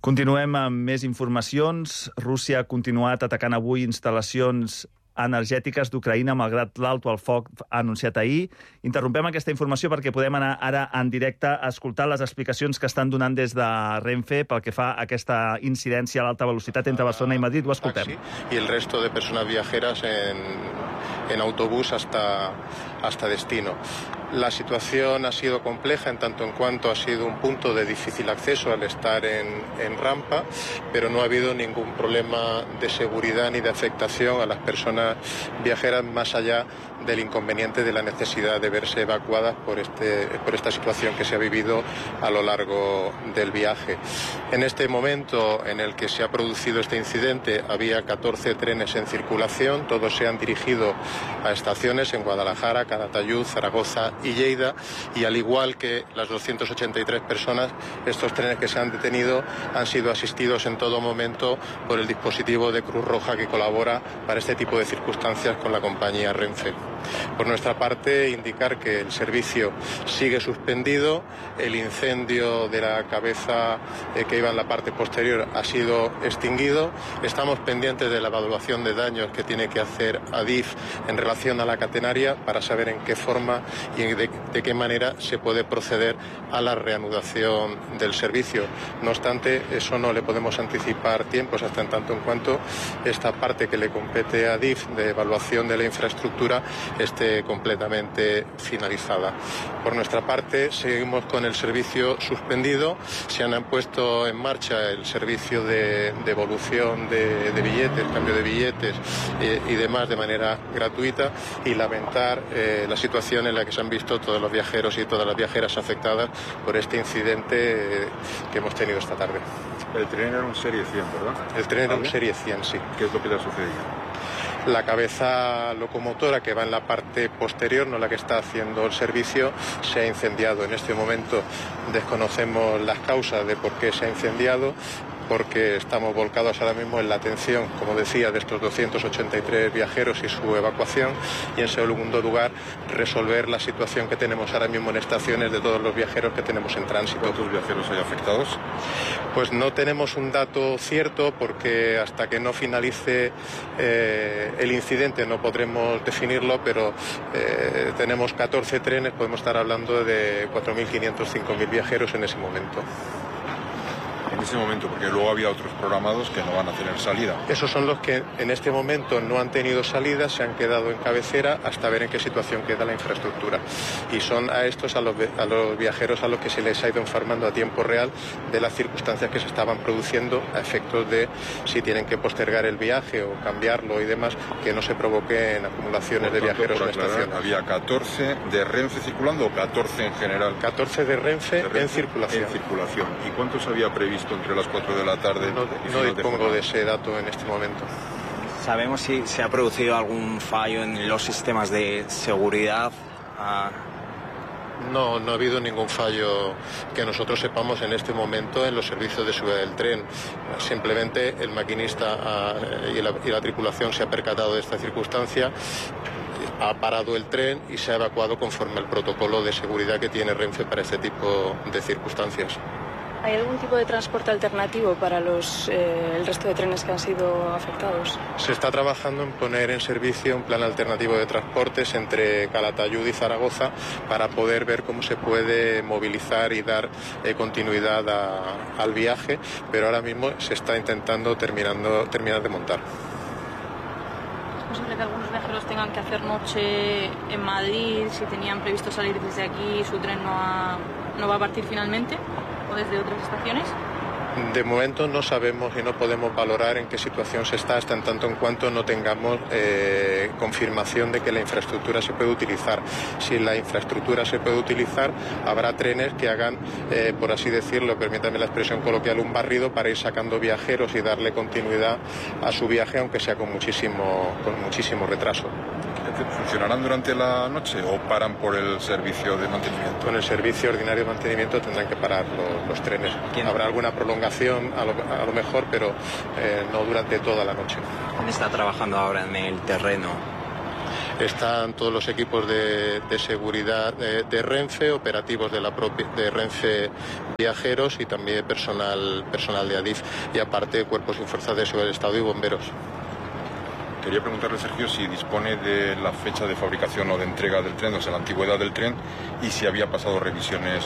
Continuem amb més informacions. Rússia ha continuat atacant avui instal·lacions energètiques d'Ucraïna, malgrat l'alto al foc anunciat ahir. Interrompem aquesta informació perquè podem anar ara en directe a escoltar les explicacions que estan donant des de Renfe pel que fa a aquesta incidència a l'alta velocitat entre Barcelona i Madrid. Ho escoltem. Y el resto de personas viajeras en autobús hasta destino. La situación ha sido compleja en tanto en cuanto ha sido un punto de difícil acceso al estar en rampa, pero no ha habido ningún problema de seguridad ni de afectación a las personas viajeras más allá del inconveniente de la necesidad de verse evacuadas por esta situación que se ha vivido a lo largo del viaje. En este momento en el que se ha producido este incidente había 14 trenes en circulación, todos se han dirigido a estaciones en Guadalajara, Calatayud, Zaragoza y Lleida, y al igual que las 283 personas, estos trenes que se han detenido han sido asistidos en todo momento por el dispositivo de Cruz Roja que colabora para este tipo de circunstancias con la compañía Renfe. Por nuestra parte, indicar que el servicio sigue suspendido, el incendio de la cabeza que iba en la parte posterior ha sido extinguido, estamos pendientes de la evaluación de daños que tiene que hacer Adif en relación a la catenaria para saber en qué forma y de qué manera se puede proceder a la reanudación del servicio. No obstante, eso no le podemos anticipar tiempos hasta en tanto en cuanto esta parte que le compete a Adif de evaluación de la infraestructura esté completamente finalizada. Por nuestra parte, seguimos con el servicio suspendido. Se han puesto en marcha el servicio de devolución de billetes, cambio de billetes y demás de manera gratuita, y lamentar la situación en la que se han visto todos los viajeros y todas las viajeras afectadas por este incidente que hemos tenido esta tarde. El tren era un Serie 100, ¿verdad? El tren era un Serie 100, sí. ¿Qué es lo que le ha sucedido? La cabeza locomotora que va en la parte posterior, no la que está haciendo el servicio, se ha incendiado. En este momento desconocemos las causas de por qué se ha incendiado, porque estamos volcados ahora mismo en la atención, como decía, de estos 283 viajeros y su evacuación, y en segundo lugar resolver la situación que tenemos ahora mismo en estaciones de todos los viajeros que tenemos en tránsito. ¿Cuántos viajeros hay afectados? Pues no tenemos un dato cierto, porque hasta que no finalice el incidente no podremos definirlo, pero tenemos 14 trenes, podemos estar hablando de 4.500, 5.000 viajeros en ese momento. En ese momento, porque luego había otros programados que no van a tener salida. Esos son los que en este momento no han tenido salida, se han quedado en cabecera hasta ver en qué situación queda la infraestructura. Y son a estos, a los viajeros, a los que se les ha ido informando a tiempo real de las circunstancias que se estaban produciendo a efectos de si tienen que postergar el viaje o cambiarlo y demás, que no se provoquen acumulaciones de viajeros en la estación. ¿Había 14 de Renfe circulando o 14 en general? 14 de Renfe en circulación. En circulación. ¿Y cuántos había previsto entre las 4 de la tarde? No dispongo de ese dato en este momento. ¿Sabemos si se ha producido algún fallo en los sistemas de seguridad? No ha habido ningún fallo que nosotros sepamos en este momento en los servicios de subida del tren. Simplemente el maquinista y la tripulación se ha percatado de esta circunstancia, ha parado el tren y se ha evacuado conforme al protocolo de seguridad que tiene Renfe para este tipo de circunstancias. ¿Hay algún tipo de transporte alternativo para el resto de trenes que han sido afectados? Se está trabajando en poner en servicio un plan alternativo de transportes entre Calatayud y Zaragoza para poder ver cómo se puede movilizar y dar continuidad al viaje, pero ahora mismo se está intentando terminar de montar. ¿Es posible que algunos viajeros tengan que hacer noche en Madrid si tenían previsto salir desde aquí y su tren no va a partir finalmente? ¿O desde otras estaciones? De momento no sabemos y no podemos valorar en qué situación se está hasta en tanto en cuanto no tengamos confirmación de que la infraestructura se puede utilizar. Si la infraestructura se puede utilizar, habrá trenes que hagan, por así decirlo, permítame la expresión coloquial, un barrido para ir sacando viajeros y darle continuidad a su viaje, aunque sea con muchísimo retraso. ¿Funcionarán durante la noche o paran por el servicio de mantenimiento? Con el servicio ordinario de mantenimiento tendrán que parar los trenes. Habrá alguna prolongación a lo mejor, pero no durante toda la noche. ¿Quién está trabajando ahora en el terreno? Están todos los equipos de seguridad de Renfe, operativos de Renfe Viajeros y también personal de Adif, y aparte cuerpos y fuerzas de seguridad del Estado y bomberos. Quería preguntarle, Sergio, si dispone de la fecha de fabricación o de entrega del tren, o sea, la antigüedad del tren, y si había pasado revisiones